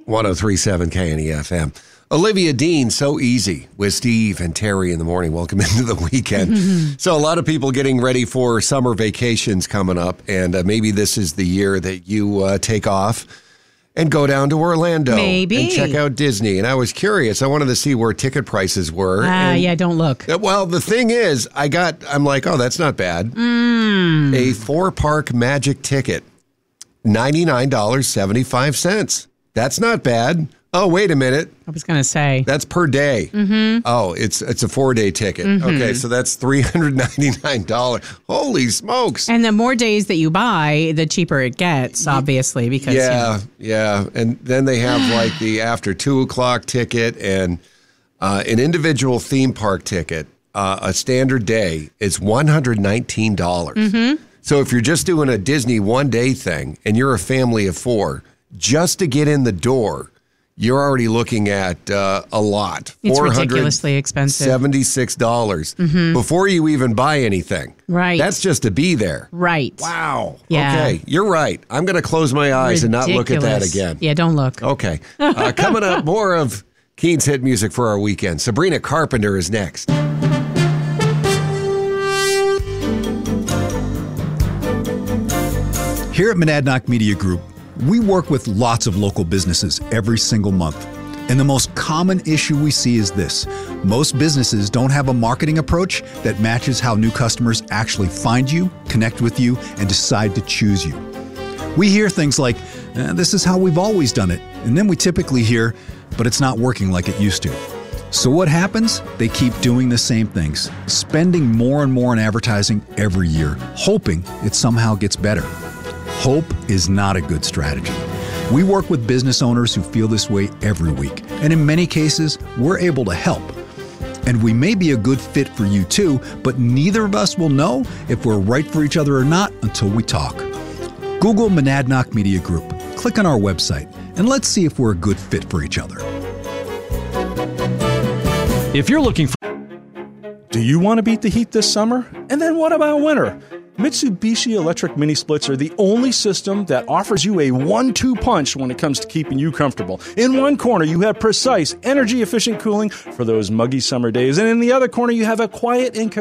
103.7 KNEFM. Olivia Dean, So Easy with Steve and Terry in the morning. Welcome into the weekend. So a lot of people getting ready for summer vacations coming up, and maybe this is the year that you take off and go down to Orlando. Maybe. And check out Disney. And I was curious. I wanted to see where ticket prices were. Yeah, don't look. Well, the thing is, I'm like, oh, that's not bad. A 4-park Magic ticket, $99.75. That's not bad. Oh, wait a minute. I was going to say. That's per day. Mm-hmm. Oh, it's a 4-day ticket. Mm-hmm. Okay, so that's $399. Holy smokes. And the more days that you buy, the cheaper it gets, obviously. Because Yeah. And then they have like the after 2 o'clock ticket and an individual theme park ticket. A standard day is $119. Mm-hmm. So if you're just doing a Disney one-day thing and you're a family of 4, just to get in the door, you're already looking at a lot. It's ridiculously expensive. $76 before you even buy anything. Right. That's just to be there. Right. Wow. Yeah. Okay, you're right. I'm going to close my eyes and not look at that again. Yeah, don't look. Okay. Coming up, more of Keen's hit music for our weekend. Sabrina Carpenter is next. Here at Monadnock Media Group, we work with lots of local businesses every single month. And the most common issue we see is this. Most businesses don't have a marketing approach that matches how new customers actually find you, connect with you, and decide to choose you. We hear things like, this is how we've always done it. And then we typically hear, but it's not working like it used to. So what happens? They keep doing the same things, spending more and more on advertising every year, hoping it somehow gets better. Hope is not a good strategy. We work with business owners who feel this way every week, and in many cases, we're able to help. And we may be a good fit for you too, but neither of us will know if we're right for each other or not until we talk. Google Monadnock Media Group, click on our website, and let's see if we're a good fit for each other. If you're looking for... Do you want to beat the heat this summer? And then what about winter? Mitsubishi electric mini splits are the only system that offers you a 1-2 punch when it comes to keeping you comfortable. In one corner, you have precise, energy-efficient cooling for those muggy summer days, and in the other corner, you have a quiet and